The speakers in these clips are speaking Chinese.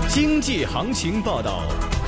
经济行情报道。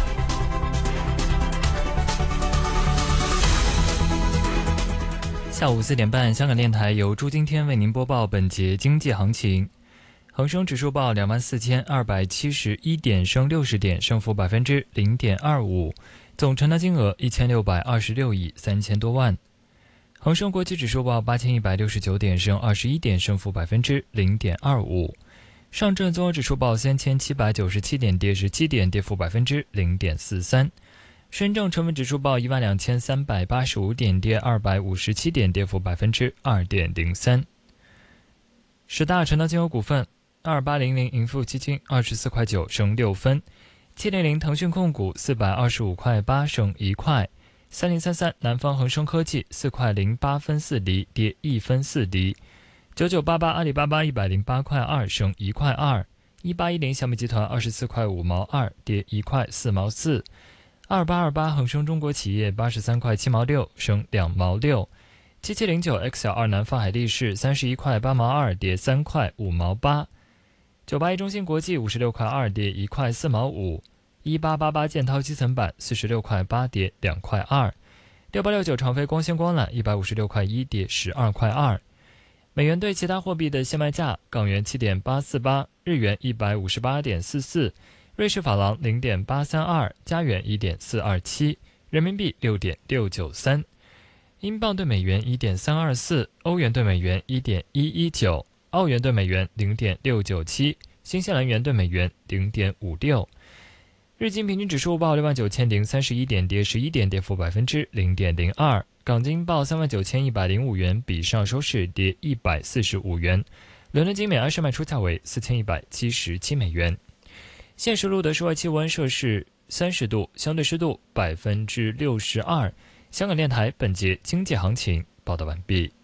下午4点半，香港电台由朱今天为您播报本节经济行情。恒生指数报24,271点，升60点，升幅0.25%，总成交金额1626亿3000多万。恒生国际指数报8169点，升21点，升幅0.25%。上证综合指数报3797点，跌17点，跌幅0.43%。深证成分指数报12385点，跌257点，跌幅2.03%。10大成交金额股份：2800盈富基金24块9，升6分；700腾讯控股425块8，升1块；3033南方恒生科技4块08分4厘，跌1分4厘；9988阿里巴巴108块2，升1块2；1810小米集团24块5毛2，跌1块4毛4；2828恒生中国企业83块7毛6，升2毛6；7709 XL2南方海力士31块8毛2，跌3块5毛8；981中芯国际56块2，跌1块4毛5；1888建滔基层板46块8，跌2块2；6869长飞光纤光缆156块1，跌12块2。美元对其他货币的现卖价：港元7.848，日元158.44，瑞士法郎0.832，加元1.427，人民币6.693，英镑对美元1.324，欧元对美元1.119，澳元对美元0.697，新西兰元对美元0.56。日经平均指数报69031点，跌11点，跌幅0.02%。港金报39105元，比上收市跌145元。伦敦金每安士卖出价为4177美元。现时录得室外气温摄氏30度，相对湿度62%。香港电台本节经济行情报道完毕。